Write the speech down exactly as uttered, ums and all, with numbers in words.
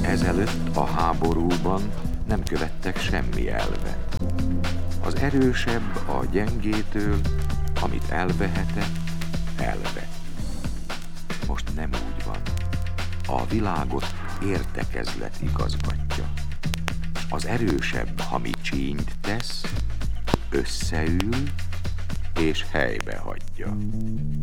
Ezelőtt a háborúban nem követtek semmi elvet. Az erősebb a gyengétől, amit elvehetett, elvett. Most nem úgy van. A világot értekezlet igazgatja. Az erősebb, ha mi csínyt tesz, összeül és helybe hagyja.